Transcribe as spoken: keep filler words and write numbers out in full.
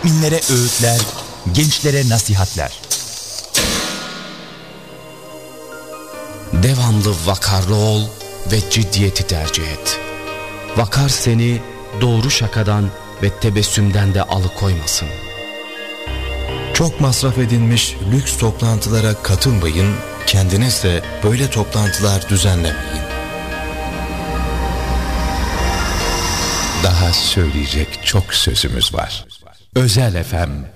müminlere öğütler, gençlere nasihatler. Devamlı vakarlı ol ve ciddiyeti tercih et. Vakar seni doğru şakadan ve tebessümden de alıkoymasın. Çok masraf edilmiş lüks toplantılara katılmayın, kendiniz de böyle toplantılar düzenlemeyin. Daha söyleyecek çok sözümüz var. Özel F M